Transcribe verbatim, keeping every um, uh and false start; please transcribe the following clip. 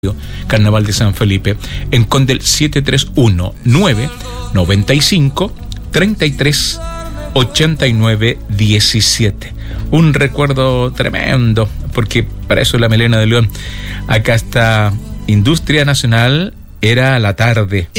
Carnaval de San Felipe, en Condel siete tres uno, nueve nueve cinco, tres tres ocho nueve uno siete. Un recuerdo tremendo, porque para eso es la melena de León. Acá está Industria Nacional, era la tarde.